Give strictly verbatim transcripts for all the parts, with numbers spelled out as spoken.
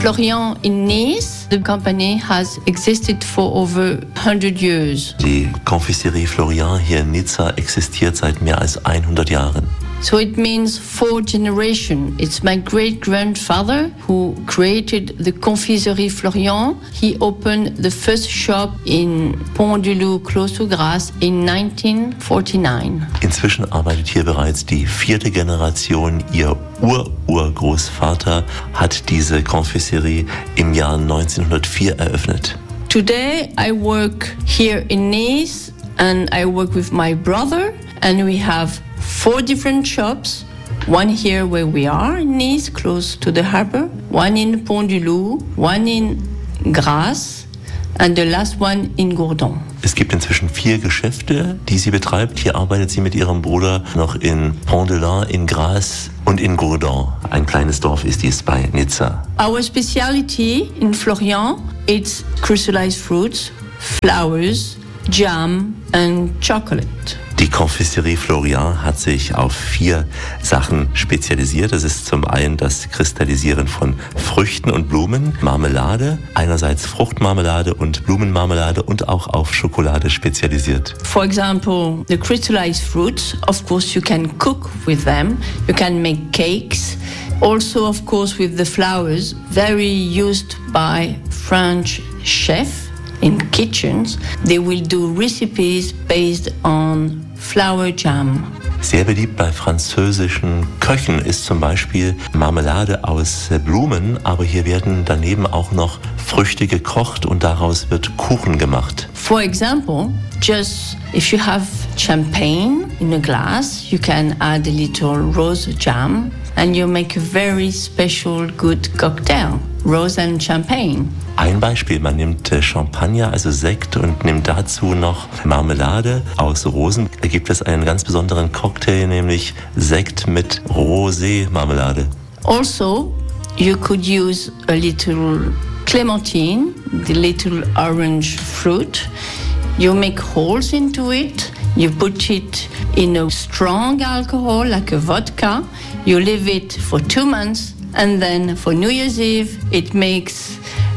Florian in Nice, the company has existed for over one hundred years. Die Confiserie Florian hier in Nizza existiert seit mehr als hundert Jahren. So it means four generations. It's my great-grandfather who created the Confiserie Florian. He opened the first shop in Pont-du-Loup, close to Grasse, in nineteen forty-nine. Inzwischen arbeitet hier bereits die vierte Generation. Ihr Ur-Urgroßvater hat diese Confiserie im Jahr neunzehnhundertvier eröffnet. Today I work here in Nice and I work with my brother, and we have four different shops. One here where we are in Nice, close to the harbor. One in Pont-du-Loup, one in Grasse, and the last one in Gourdon. Es gibt inzwischen vier Geschäfte, die sie betreibt. Hier arbeitet sie mit ihrem Bruder noch in Pont-de-Loup, in Grasse und in Gourdon. Ein kleines Dorf ist dies bei Nizza. Our specialty in Florian, it's crystallized fruits, flowers, jam and chocolate. Die Confiserie Florian hat sich auf vier Sachen spezialisiert. Das ist zum einen das Kristallisieren von Früchten und Blumen, Marmelade, einerseits Fruchtmarmelade und Blumenmarmelade und auch auf Schokolade spezialisiert. For example, the crystallized fruits, of course you can cook with them, you can make cakes. Also, of course, with the flowers, very used by French chefs in kitchens. They will do recipes based on flower jam. Sehr beliebt bei französischen Köchen ist zum Beispiel Marmelade aus Blumen, aber hier werden daneben auch noch Früchte gekocht und daraus wird Kuchen gemacht. For example, just if you have champagne in a glass, you can add a little rose jam and you make a very special good cocktail, rose and champagne. Ein Beispiel, man nimmt Champagner, also Sekt, und nimmt dazu noch Marmelade aus Rosen. Da gibt es einen ganz besonderen Cocktail, nämlich Sekt mit Rosé-Marmelade. Also, you could use a little clementine, the little orange fruit. You make holes into it. You put it in a strong alcohol, like a vodka. You leave it for two months, and then for New Year's Eve, it makes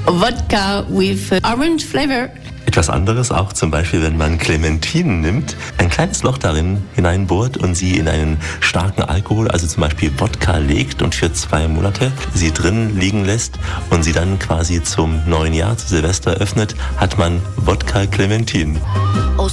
Vodka with orange flavor. Etwas anderes auch zum Beispiel, wenn man Clementinen nimmt, ein kleines Loch darin hineinbohrt und sie in einen starken Alkohol, also zum Beispiel Wodka, legt und für zwei Monate sie drin liegen lässt und sie dann quasi zum neuen Jahr, zu Silvester öffnet, hat man Wodka Clementinen.